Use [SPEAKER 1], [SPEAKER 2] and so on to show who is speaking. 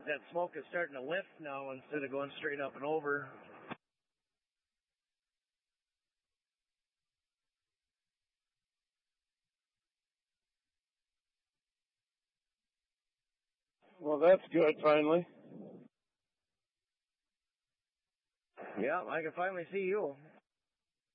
[SPEAKER 1] That smoke is starting to lift now instead of going straight up and over.
[SPEAKER 2] Well, that's good, finally.
[SPEAKER 1] Yeah, I can finally see you.